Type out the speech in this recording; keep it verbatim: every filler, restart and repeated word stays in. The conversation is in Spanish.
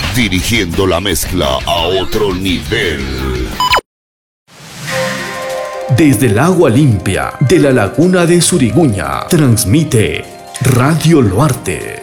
dirigiendo la mezcla a otro nivel. Desde el agua limpia de la laguna de Suriguña, transmite Radio Loarte.